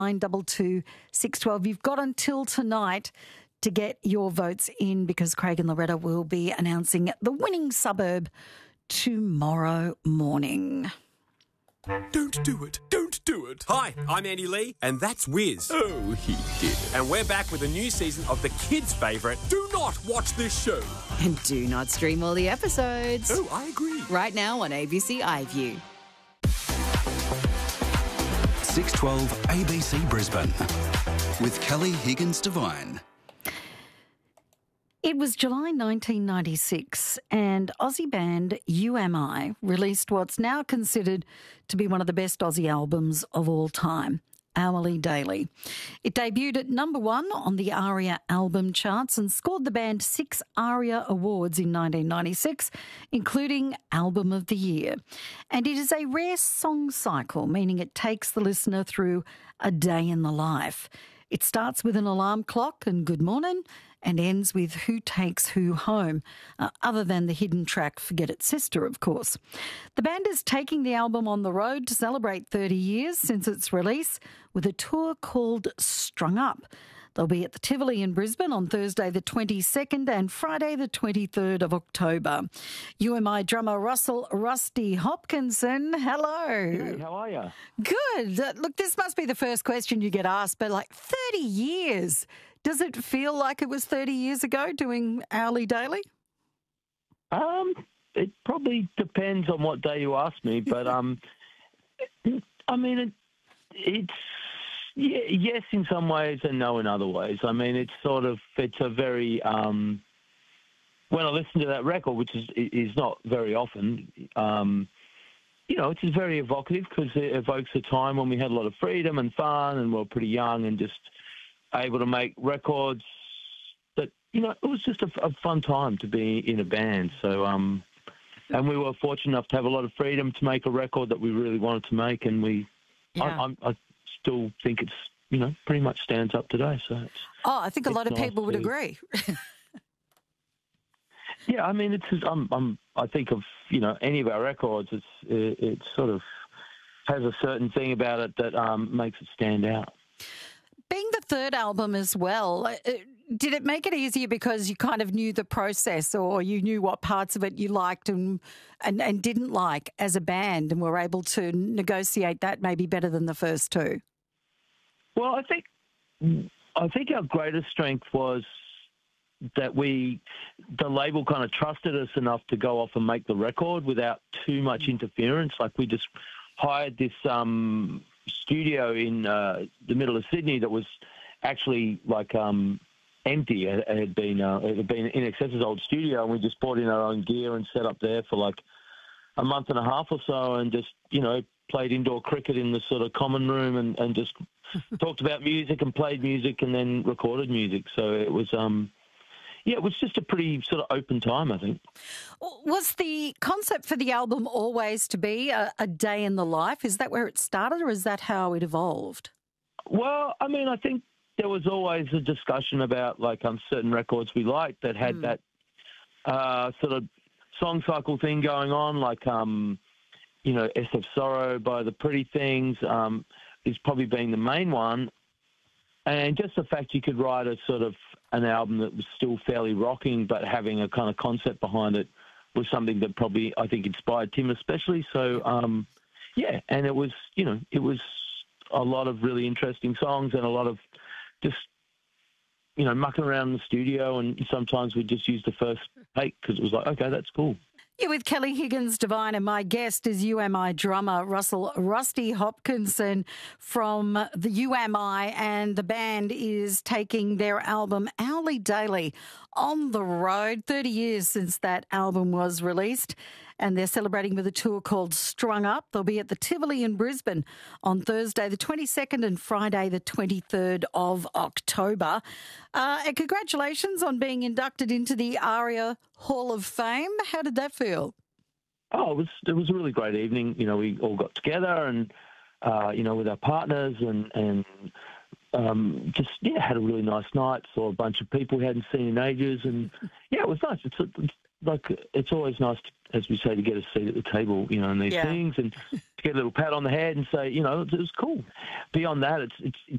922 612. You've got until tonight to get your votes in because Craig and Loretta will be announcing the winning suburb tomorrow morning. Don't do it. Don't do it. Hi, I'm Andy Lee, and that's Wiz. Oh, he did it. And we're back with a new season of the kids' favourite, Do Not Watch This Show. And do not stream all the episodes. Oh, I agree. Right now on ABC iView. 612 ABC Brisbane with Kelly Higgins Devine. It was July 1996 and Aussie band UMI released what's now considered to be one of the best Aussie albums of all time, Hourly Daily. It debuted at number 1 on the ARIA album charts and scored the band 6 ARIA awards in 1996, including Album of the Year. And it is a rare song cycle, meaning it takes the listener through a day in the life. It starts with an alarm clock and good morning and ends with Who Takes Who Home, other than the hidden track Forget It Sister, of course. The band is taking the album on the road to celebrate 30 years since its release with a tour called Strung Up. They'll be at the Tivoli in Brisbane on Thursday the 22nd and Friday the 23rd of October. UMI drummer Russell Rusty Hopkinson, hello. Hey, how are you? Good. Look, this must be the first question you get asked, but 30 years. Does it feel like it was 30 years ago doing Hourly Daily? It probably depends on what day you ask me, but it's yes in some ways and no in other ways. I mean, it's a very when I listen to that record, which is not very often, it's very evocative because it evokes a time when we had a lot of freedom and fun and we were pretty young and just able to make records that, it was just a fun time to be in a band. So, and we were fortunate enough to have a lot of freedom to make a record that we really wanted to make. And I still think it's, pretty much stands up today. So I think a lot of people would agree. Yeah. I mean, I think of, any of our records, it sort of has a certain thing about it that makes it stand out. Being the third album as well, did it make it easier because you kind of knew the process or you knew what parts of it you liked and didn't like as a band and were able to negotiate that maybe better than the first two? Well, I think our greatest strength was that the label kind of trusted us enough to go off and make the record without too much interference. Like we just hired this studio in the middle of Sydney that was actually empty. It had been INXS's old studio, and we just brought in our own gear and set up there for a month and a half or so, and just played indoor cricket in the sort of common room and just talked about music and played music and then recorded music. So it was it was just a pretty sort of open time, I think. Was the concept for the album always to be a day in the life? Is that where it started or is that how it evolved? Well, I mean, I think there was always a discussion about certain records we liked that had that sort of song cycle thing going on, SF Sorrow by The Pretty Things is probably being the main one. And just the fact you could write a sort of an album that was still fairly rocking but having a kind of concept behind it was something that probably, I think, inspired Tim especially. So, and it was, it was a lot of really interesting songs and a lot of just, mucking around in the studio, and sometimes we'd just use the first take because it was okay, that's cool. You're with Kelly Higgins Devine, and my guest is UMI drummer Russell Rusty Hopkinson from the UMI, and the band is taking their album Hourly Daily on the road. 30 years since that album was released, and they're celebrating with a tour called Strung Up. They'll be at the Tivoli in Brisbane on Thursday the 22nd and Friday the 23rd of October. And congratulations on being inducted into the ARIA Hall of Fame. How did that feel? Oh, it was a really great evening. We all got together and, with our partners and had a really nice night. Saw a bunch of people we hadn't seen in ages, and it was nice. It's like it's always nice, as we say, to get a seat at the table, in these things, and to get a little pat on the head and say, it was cool. Beyond that, it's